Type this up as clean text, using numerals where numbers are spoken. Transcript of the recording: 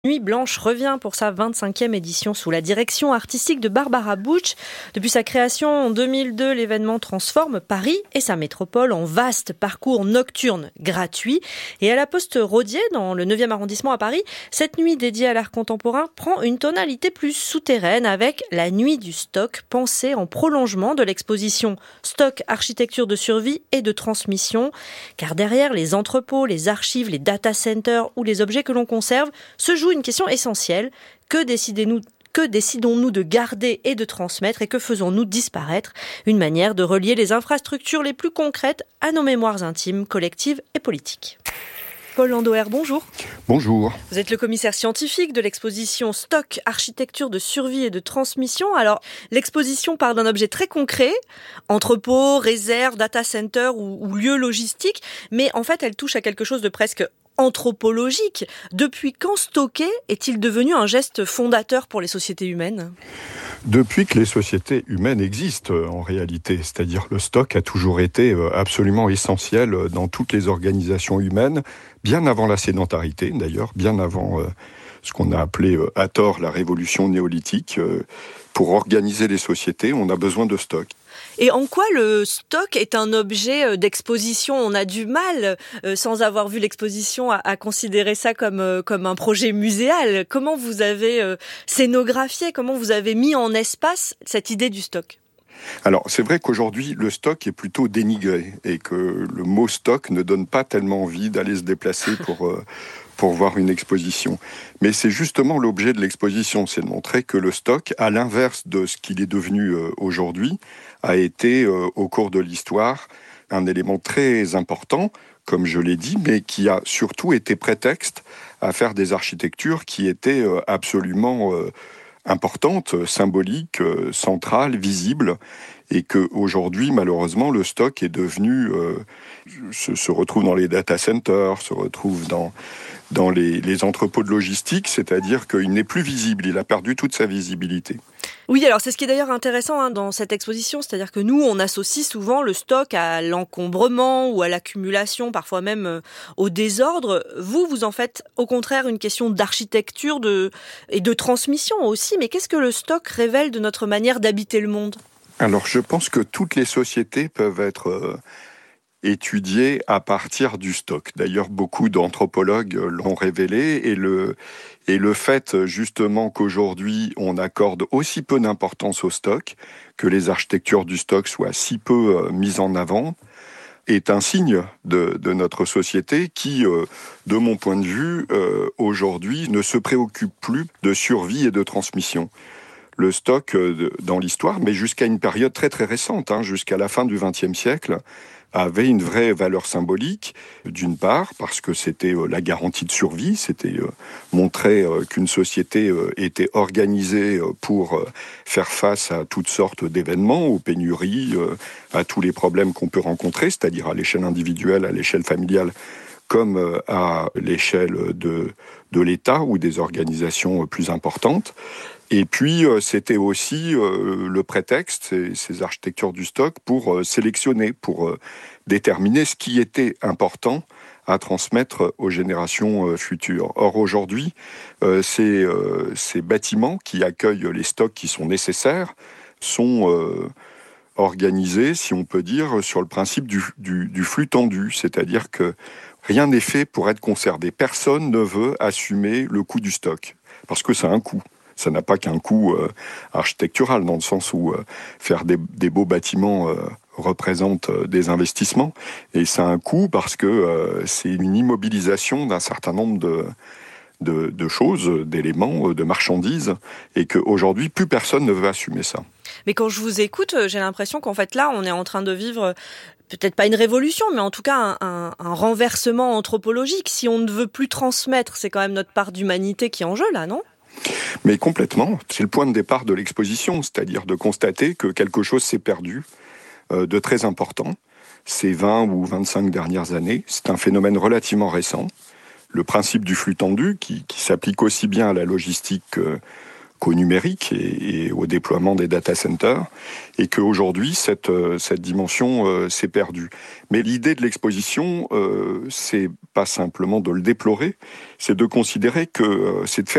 Nuit Blanche revient pour sa 25e édition sous la direction artistique de Barbara Bush. Depuis sa création en 2002, l'événement transforme Paris et sa métropole en vaste parcours nocturne gratuit. Et à la Poste Rodier, dans le 9e arrondissement à Paris, cette nuit dédiée à l'art contemporain prend une tonalité plus souterraine avec la nuit du stock, pensée en prolongement de l'exposition Stock, architecture de survie et de transmission. Car derrière les entrepôts, les archives, les data centers ou les objets que l'on conserve, se joue une question essentielle. Que décidons-nous de garder et de transmettre et que faisons-nous disparaître? Une manière de relier les infrastructures les plus concrètes à nos mémoires intimes, collectives et politiques. Paul Landauer, bonjour. Bonjour. Vous êtes le commissaire scientifique de l'exposition Stock, architecture de survie et de transmission. Alors, l'exposition part d'un objet très concret, entrepôt, réserve, data center ou lieu logistique, mais en fait, elle touche à quelque chose de presque anthropologique. Depuis quand stocker est-il devenu un geste fondateur pour les sociétés humaines ? Depuis que les sociétés humaines existent en réalité, c'est-à-dire le stock a toujours été absolument essentiel dans toutes les organisations humaines, bien avant la sédentarité d'ailleurs, bien avant ce qu'on a appelé à tort la révolution néolithique. Pour organiser les sociétés, on a besoin de stock. Et en quoi le stock est un objet d'exposition ? On a du mal, sans avoir vu l'exposition, à considérer ça comme un projet muséal. Comment vous avez scénographié, comment vous avez mis en espace cette idée du stock ? Alors, c'est vrai qu'aujourd'hui, le stock est plutôt dénigré et que le mot stock ne donne pas tellement envie d'aller se déplacer pour voir une exposition. Mais c'est justement l'objet de l'exposition, c'est de montrer que le stock, à l'inverse de ce qu'il est devenu aujourd'hui, a été, au cours de l'histoire, un élément très important, comme je l'ai dit, mais qui a surtout été prétexte à faire des architectures qui étaient absolument importantes, symboliques, centrales, visibles, et qu'aujourd'hui, malheureusement, le stock est devenu, se retrouve dans les data centers, se retrouve dans les entrepôts de logistique, c'est-à-dire qu'il n'est plus visible, il a perdu toute sa visibilité. Oui, alors c'est ce qui est d'ailleurs intéressant dans cette exposition, c'est-à-dire que nous, on associe souvent le stock à l'encombrement ou à l'accumulation, parfois même au désordre. Vous en faites au contraire une question d'architecture et de transmission aussi, mais qu'est-ce que le stock révèle de notre manière d'habiter le monde ? Alors je pense que toutes les sociétés peuvent être étudiées à partir du stock. D'ailleurs, beaucoup d'anthropologues l'ont révélé et le fait justement qu'aujourd'hui on accorde aussi peu d'importance au stock, que les architectures du stock soient si peu mises en avant, est un signe de notre société qui, de mon point de vue, aujourd'hui ne se préoccupe plus de survie et de transmission. Le stock, dans l'histoire, mais jusqu'à une période très très récente, jusqu'à la fin du XXe siècle, avait une vraie valeur symbolique, d'une part, parce que c'était la garantie de survie, c'était montrer qu'une société était organisée pour faire face à toutes sortes d'événements, aux pénuries, à tous les problèmes qu'on peut rencontrer, c'est-à-dire à l'échelle individuelle, à l'échelle familiale, comme à l'échelle de l'État ou des organisations plus importantes. Et puis, c'était aussi le prétexte, ces architectures du stock, pour sélectionner, pour déterminer ce qui était important à transmettre aux générations futures. Or, aujourd'hui, ces bâtiments qui accueillent les stocks qui sont nécessaires sont organisés, si on peut dire, sur le principe du flux tendu, c'est-à-dire que rien n'est fait pour être conservé. Personne ne veut assumer le coût du stock, parce que ça a un coût. Ça n'a pas qu'un coût architectural, dans le sens où faire des beaux bâtiments représente des investissements. Et ça a un coût parce que c'est une immobilisation d'un certain nombre de choses, d'éléments, de marchandises, et qu'aujourd'hui, plus personne ne veut assumer ça. Mais quand je vous écoute, j'ai l'impression qu'en fait, là, on est en train de vivre peut-être pas une révolution, mais en tout cas un renversement anthropologique. Si on ne veut plus transmettre, c'est quand même notre part d'humanité qui est en jeu, là, non ? Mais complètement, c'est le point de départ de l'exposition, c'est-à-dire de constater que quelque chose s'est perdu de très important ces 20 ou 25 dernières années. C'est un phénomène relativement récent. Le principe du flux tendu, qui s'applique aussi bien à la logistique qu'au numérique et au déploiement des data centers, et qu'aujourd'hui, cette dimension s'est perdue. Mais l'idée de l'exposition, c'est pas simplement de le déplorer, c'est de considérer que c'est de faire